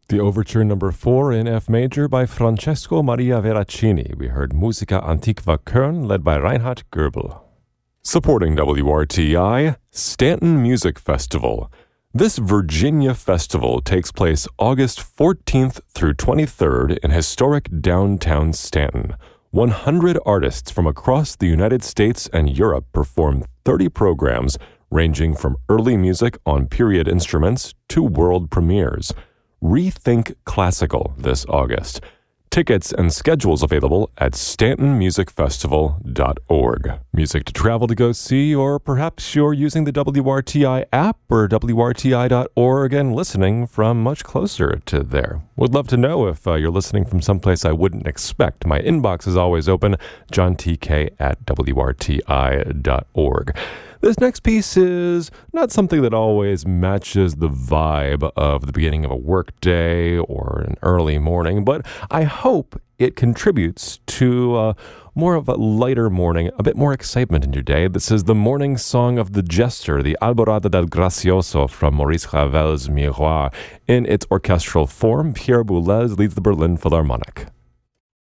The Overture Number 4 in F major by Francesco Maria Veracini. We heard Musica Antiqua Köln, led by Reinhard Goebel. Supporting WRTI, Stanton Music Festival. This Virginia festival takes place August 14th through 23rd in historic downtown Stanton. 100 artists from across the United States and Europe perform 30 programs ranging from early music on period instruments to world premieres. Rethink Classical this August. Tickets and schedules available at stantonmusicfestival.org. Music to travel to go see, or perhaps you're using the WRTI app or WRTI.org and listening from much closer to there. Would love to know if you're listening from someplace I wouldn't expect. My inbox is always open, johntk@WRTI.org. This next piece is not something that always matches the vibe of the beginning of a workday or an early morning, but I hope it contributes to more of a lighter morning, a bit more excitement in your day. This is the morning song of the Jester, the Alborada del Gracioso from Maurice Ravel's Miroir. In its orchestral form, Pierre Boulez leads the Berlin Philharmonic.